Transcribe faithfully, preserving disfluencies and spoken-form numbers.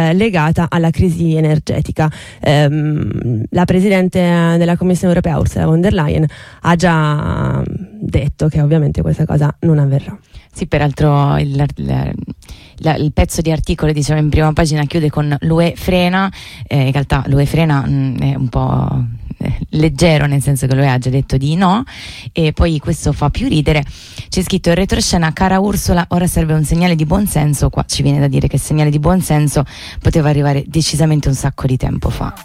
eh, legata alla crisi energetica. Ehm, la Presidente della Commissione Europea, Ursula von der Leyen, ha già detto che ovviamente questa cosa non avverrà. Sì, peraltro il, il, il, il pezzo di articolo, diciamo, in prima pagina chiude con l'U E frena, eh, in realtà l'U E frena mh, è un po' leggero, nel senso che l'U E ha già detto di no, e poi questo fa più ridere. C'è scritto in retroscena: cara Ursula, ora serve un segnale di buonsenso. Qua ci viene da dire che il segnale di buonsenso poteva arrivare decisamente un sacco di tempo fa.